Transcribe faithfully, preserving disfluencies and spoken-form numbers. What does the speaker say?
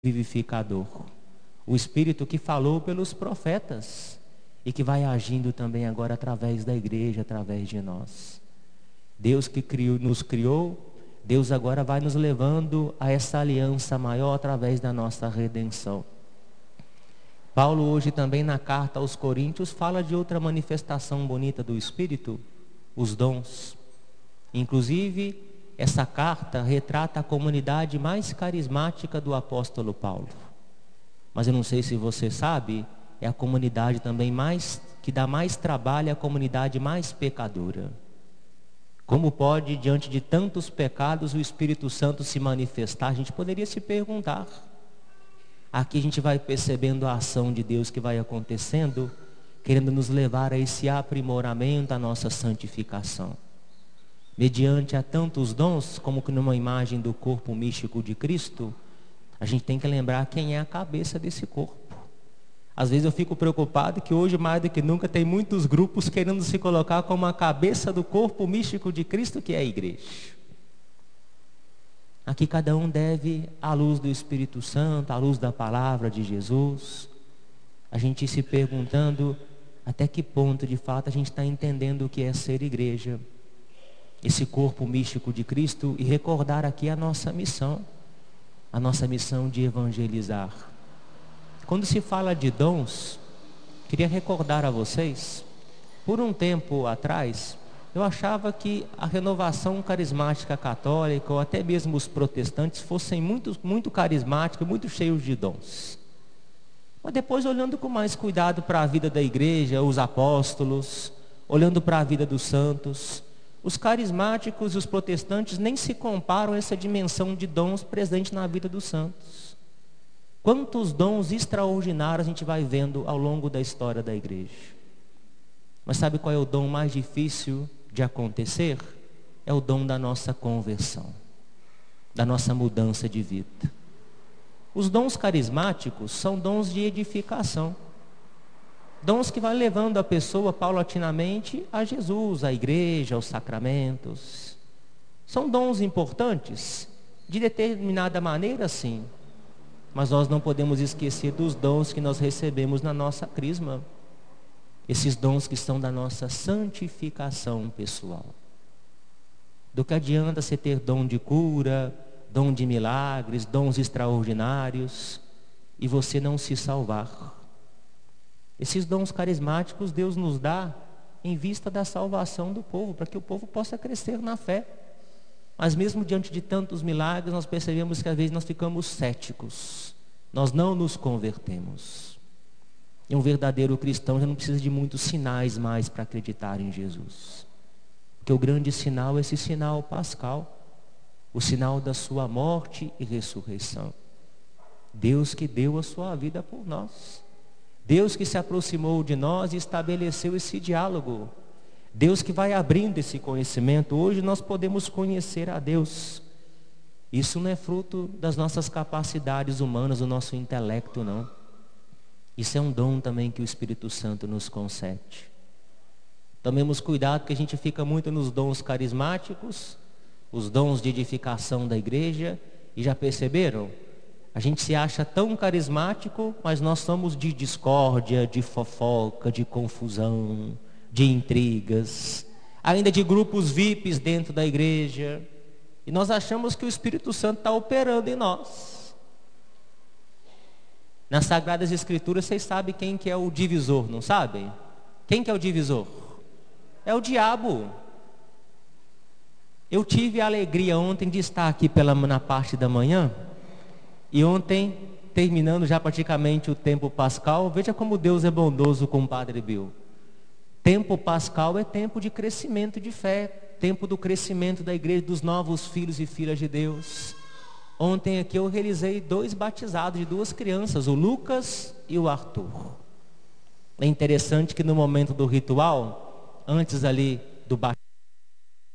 vivificador. O Espírito que falou pelos profetas e que vai agindo também agora através da igreja, através de nós. Deus que criou, nos criou, Deus agora vai nos levando a essa aliança maior através da nossa redenção. Paulo hoje também na carta aos Coríntios fala de outra manifestação bonita do Espírito, os dons. Inclusive, essa carta retrata a comunidade mais carismática do apóstolo Paulo. Mas eu não sei se você sabe, é a comunidade também mais, que dá mais trabalho, é a comunidade mais pecadora. Como pode, diante de tantos pecados, o Espírito Santo se manifestar? A gente poderia se perguntar. Aqui a gente vai percebendo a ação de Deus que vai acontecendo, querendo nos levar a esse aprimoramento, a nossa santificação. Mediante a tantos dons, como que numa imagem do corpo místico de Cristo, a gente tem que lembrar quem é a cabeça desse corpo. Às vezes eu fico preocupado que hoje, mais do que nunca, tem muitos grupos querendo se colocar como a cabeça do corpo místico de Cristo, que é a igreja. Aqui cada um deve, à luz do Espírito Santo, à luz da palavra de Jesus, a gente se perguntando até que ponto, de fato, a gente está entendendo o que é ser igreja. Esse corpo místico de Cristo, e recordar aqui a nossa missão, a nossa missão de evangelizar. Quando se fala de dons, queria recordar a vocês, por um tempo atrás, eu achava que a renovação carismática católica, ou até mesmo os protestantes, fossem muito, muito carismáticos, muito cheios de dons. Mas depois, olhando com mais cuidado para a vida da igreja, os apóstolos, olhando para a vida dos santos, os carismáticos e os protestantes nem se comparam a essa dimensão de dons presente na vida dos santos. Quantos dons extraordinários a gente vai vendo ao longo da história da igreja. Mas sabe qual é o dom mais difícil de acontecer? É o dom da nossa conversão, da nossa mudança de vida. Os dons carismáticos são dons de edificação. Dons que vai levando a pessoa paulatinamente a Jesus, à igreja, aos sacramentos. São dons importantes, de determinada maneira, sim. Mas nós não podemos esquecer dos dons que nós recebemos na nossa crisma. Esses dons que são da nossa santificação pessoal. Do que adianta você ter dom de cura, dom de milagres, dons extraordinários, e você não se salvar? Esses dons carismáticos Deus nos dá em vista da salvação do povo, para que o povo possa crescer na fé. Mas mesmo diante de tantos milagres, nós percebemos que às vezes nós ficamos céticos. Nós não nos convertemos. E um verdadeiro cristão já não precisa de muitos sinais mais para acreditar em Jesus. Porque o grande sinal é esse sinal pascal, o sinal da sua morte e ressurreição. Deus que deu a sua vida por nós. Deus que se aproximou de nós e estabeleceu esse diálogo. Deus que vai abrindo esse conhecimento. Hoje nós podemos conhecer a Deus. Isso não é fruto das nossas capacidades humanas, do nosso intelecto, não. Isso é um dom também que o Espírito Santo nos concede. Tomemos cuidado, que a gente fica muito nos dons carismáticos, os dons de edificação da igreja, e já perceberam? A gente se acha tão carismático, mas nós somos de discórdia, de fofoca, de confusão, de intrigas, ainda de grupos V I Ps dentro da igreja. E nós achamos que o Espírito Santo está operando em nós. Nas Sagradas Escrituras, vocês sabem quem que é o divisor, não sabem? Quem que é o divisor? É o diabo. Eu tive a alegria ontem de estar aqui pela, na parte da manhã. E ontem, terminando já praticamente o tempo pascal, veja como Deus é bondoso com o Padre Bill. Tempo pascal é tempo de crescimento de fé, tempo do crescimento da igreja, dos novos filhos e filhas de Deus. Ontem aqui eu realizei dois batizados de duas crianças, o Lucas e o Arthur. É interessante que no momento do ritual, antes ali do batismo,